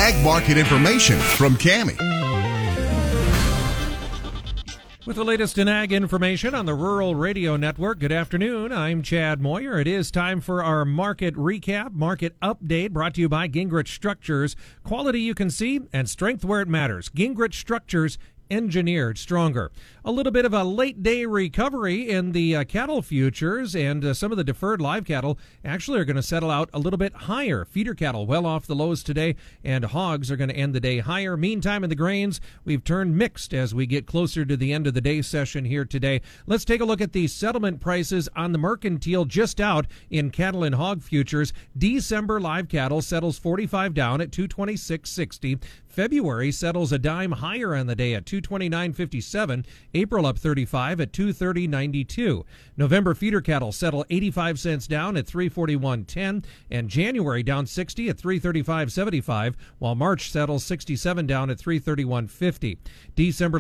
ag market information from Cammie. With the latest in ag information on the Rural Radio Network, good afternoon. I'm Chad Moyer. It is time for our market recap, market update, brought to you by Gingrich Structures. Quality you can see and strength where it matters. Gingrich Structures, engineered stronger. A little bit of a late day recovery in the cattle futures, and some of the deferred live cattle actually are going to settle out a little bit higher. Feeder cattle well off the lows today, and hogs are going to end the day higher. Meantime, in the grains, we've turned mixed as we get closer to the end of the day session here today. Let's take a look at the settlement prices on the mercantile just out in cattle and hog futures. December live cattle settles 45 down at 226.60. February settles a dime higher on the day at 229.57. April up 35 at 230.92. November feeder cattle settle 85 cents down at 341.10, and January down 60 at 335.75, while March settles 67 down at 331.50. December